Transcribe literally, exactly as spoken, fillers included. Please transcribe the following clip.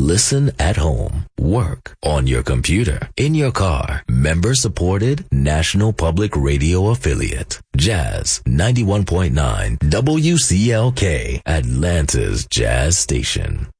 Listen at home, work, on your computer, in your car. Member-supported National Public Radio affiliate. Jazz ninety-one point nine W C L K, Atlanta's Jazz Station.